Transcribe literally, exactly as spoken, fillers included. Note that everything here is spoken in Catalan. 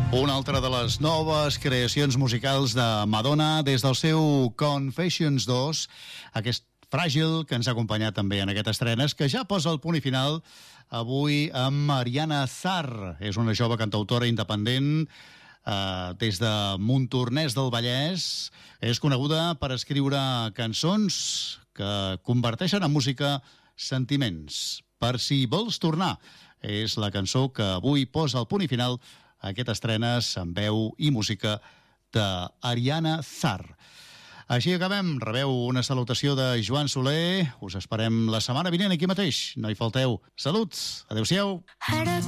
Una altra de les noves creacions musicals de Madonna des del seu Confessions dos, aquest Fràgil que ens ha acompanyat també en aquest estrenes, que ja posa el punt i final avui amb Ariana Zarr. És una jove cantautora independent eh, des de Montornès del Vallès. És coneguda per escriure cançons que converteixen en música sentiments. Per si vols tornar, és la cançó que avui posa el punt i final a aquest estrenes amb veu i música d'Ariana Zarr. Així acabem. Rebeu una salutació de Joan Soler. Us esperem la setmana vinent aquí mateix. No hi falteu. Salut. Adéu-siau. Ara